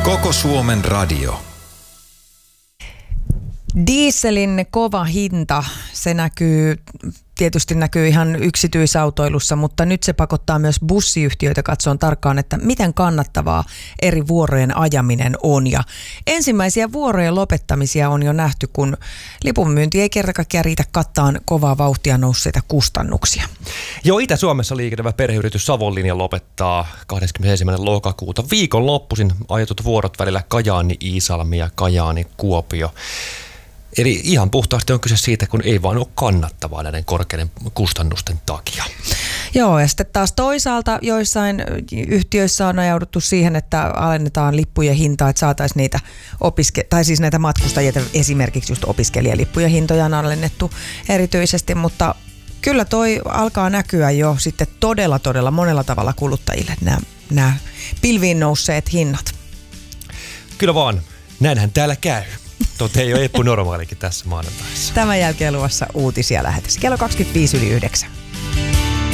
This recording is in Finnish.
Koko Suomen radio. Dieselin kova hinta, se tietysti näkyy ihan yksityisautoilussa, mutta nyt se pakottaa myös bussiyhtiöitä katsomaan tarkkaan, että miten kannattavaa eri vuorojen ajaminen on. Ja ensimmäisiä vuorojen lopettamisia on jo nähty, kun lipunmyynti ei kerta kaikkiaan riitä kattaan kovaa vauhtia nousseita kustannuksia. Jo Itä-Suomessa liikennevä perheyritys Savonlinja lopettaa 21. lokakuuta viikonloppuisin ajatut vuorot välillä Kajaani-Iisalmi ja Kajaani-Kuopio. Eli ihan puhtaasti on kyse siitä, kun ei vaan ole kannattavaa näiden korkeiden kustannusten takia. Joo, ja sitten taas toisaalta joissain yhtiöissä on ajauduttu siihen, että alennetaan lippujen hintaa, että saataisiin niitä näitä matkustajia, esimerkiksi just opiskelijalippujen hintoja on alennettu erityisesti, mutta kyllä toi alkaa näkyä jo sitten todella monella tavalla kuluttajille nämä pilviin nousseet hinnat. Kyllä vaan, näinhän täällä käy. Ei ole epänormaalikin tässä maanantaissa. Tämän jälkeen luvassa uutisia lähetys. Kello 25:09.